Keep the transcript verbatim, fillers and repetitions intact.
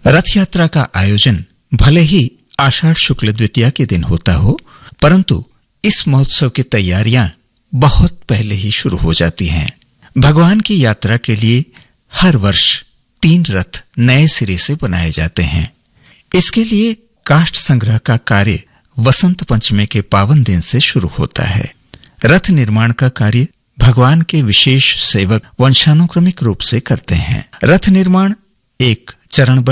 रथ यात्रा का आयोजन भले ही आषाढ़ शुक्ल द्वितीया के दिन होता हो, परंतु इस महोत्सव की तैयारियां बहुत पहले ही शुरू हो जाती हैं। भगवान की यात्रा के लिए हर वर्ष तीन रथ नए सिरे से बनाए जाते हैं। इसके लिए काष्ठ संग्रह का कार्य वसंत पंचमी के पावन दिन से शुरू होता है। रथ निर्माण का कार्य भगवान के विशेष सेवक वंशानुक्रमिक रूप से करते हैं। रथ निर्माण एक चरणबद्ध